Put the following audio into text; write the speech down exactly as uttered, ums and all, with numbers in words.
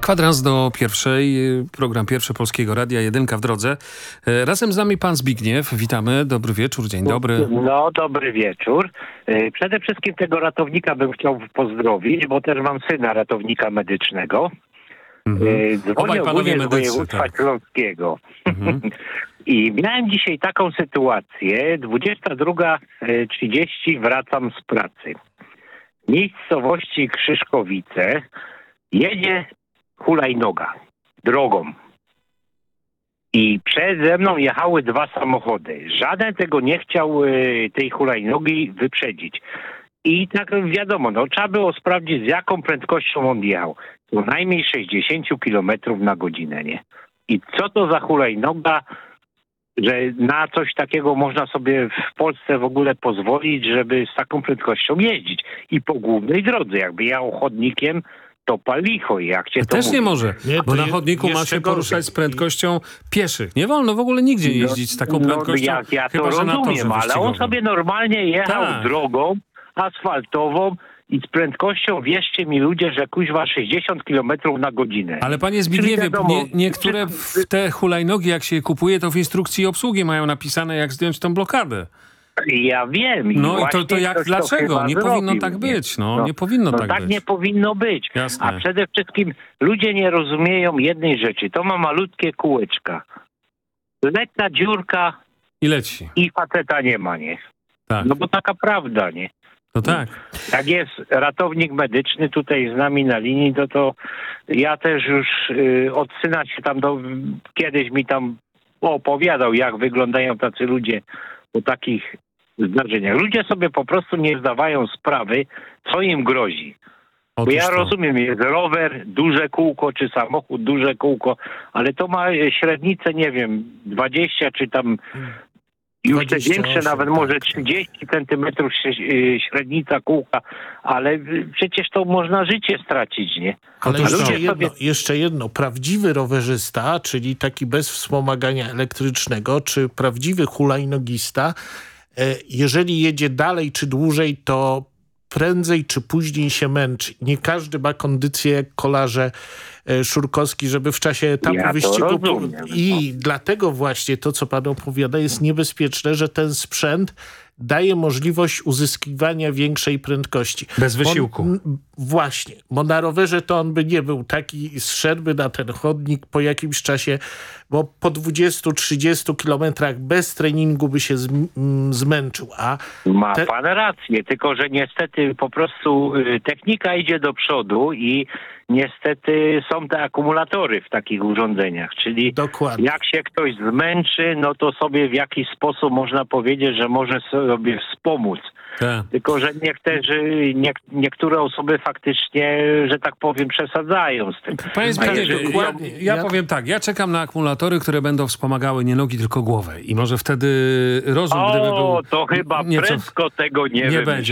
Kwadrans do pierwszej, program Pierwszy Polskiego Radia, jedynka w drodze. Razem z nami pan Zbigniew. Witamy. Dobry wieczór, dzień dobry. No, dobry wieczór. Przede wszystkim tego ratownika bym chciał pozdrowić, bo też mam syna ratownika medycznego. Mhm. Dzwonię ogólnie z województwa tak. śląskiego. Mhm. I miałem dzisiaj taką sytuację. dwudziesta druga trzydzieści wracam z pracy. W miejscowości Krzyszkowice jedzie hulajnoga drogą. I przede mną jechały dwa samochody. Żaden tego nie chciał, tej hulajnogi, wyprzedzić. I tak wiadomo, no trzeba było sprawdzić, z jaką prędkością on jechał. Co najmniej sześćdziesiąt kilometrów na godzinę, nie? I co to za hulajnoga, że na coś takiego można sobie w Polsce w ogóle pozwolić, żeby z taką prędkością jeździć. I po głównej drodze, jakby jechał chodnikiem, to pal licho. Jak cię to też mówi. nie może, nie, bo na je, chodniku ma się poruszać z prędkością pieszych. Nie wolno w ogóle nigdzie jeździć z taką prędkością. No, ja, ja to chyba, że na torze rozumiem, ale on sobie normalnie jechał tak. drogą asfaltową i z prędkością, wierzcie mi ludzie, że kuźwa sześćdziesiąt kilometrów na godzinę. Ale panie Zbigniewie, nie, niektóre w te hulajnogi, jak się je kupuje, to w instrukcji obsługi mają napisane, jak zdjąć tą blokadę. Ja wiem. I no i to, to jak, dlaczego? To nie zrobił, powinno tak nie? być. No, no nie powinno no tak, tak być. nie powinno być. Jasne. A przede wszystkim ludzie nie rozumieją jednej rzeczy. To ma malutkie kółeczka. Lekka dziurka i leci. I faceta nie ma, nie? Tak. No bo taka prawda, nie? No tak. Jak jest ratownik medyczny tutaj z nami na linii, to to ja też już y, od syna się tam do, kiedyś mi tam opowiadał, jak wyglądają tacy ludzie po takich zdarzeniach. Ludzie sobie po prostu nie zdawają sprawy, co im grozi. Bo ja to. rozumiem, jest rower, duże kółko, czy samochód, duże kółko, ale to ma średnicę, nie wiem, dwadzieścia czy tam już te większe, nawet może trzydzieści centymetrów średnica kółka, ale przecież to można życie stracić, nie? Ale jeszcze, ludzie jedno, sobie... jeszcze jedno, prawdziwy rowerzysta, czyli taki bez wspomagania elektrycznego, czy prawdziwy hulajnogista, jeżeli jedzie dalej czy dłużej, to prędzej czy później się męczy. Nie każdy ma kondycję jak kolarze Szurkowski, żeby w czasie etapu ja wyścigu... Rozumiem, I no. dlatego właśnie to, co pan opowiada, jest niebezpieczne, że ten sprzęt daje możliwość uzyskiwania większej prędkości. Bez wysiłku. On, właśnie, bo na rowerze to on by nie był taki, zszedłby na ten chodnik po jakimś czasie, bo po dwudziestu trzydziestu kilometrach bez treningu by się zmęczył. A Ma te... pan rację, tylko że niestety po prostu technika idzie do przodu i niestety są te akumulatory w takich urządzeniach, czyli Dokładnie. jak się ktoś zmęczy, no to sobie w jakiś sposób można powiedzieć, że może sobie wspomóc. Tak. Tylko że niektórzy, nie, niektóre osoby faktycznie, że tak powiem, przesadzają z tym. Panie Zbigniewie, ja, ja, ja powiem tak, ja czekam na akumulatory, które będą wspomagały nie nogi, tylko głowę. I może wtedy rozum, o, gdyby był... to chyba nieco, prędko tego nie, nie wymyślą. będzie.